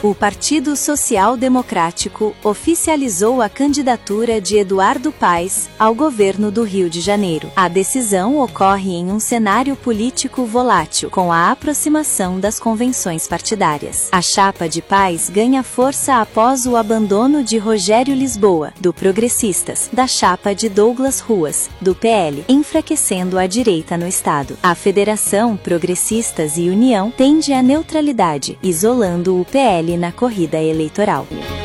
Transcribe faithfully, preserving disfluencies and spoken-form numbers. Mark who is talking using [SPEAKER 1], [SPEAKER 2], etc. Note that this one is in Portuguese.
[SPEAKER 1] O Partido Social Democrático oficializou a candidatura de Eduardo Paes ao governo do Rio de Janeiro. A decisão ocorre em um cenário político volátil, com a aproximação das convenções partidárias. A chapa de Paes ganha força após o abandono de Rogério Lisboa, do Progressistas, da chapa de Douglas Ruas, do P L, enfraquecendo a direita no estado. A Federação Progressistas e União tende à neutralidade, isolando o P L na corrida eleitoral.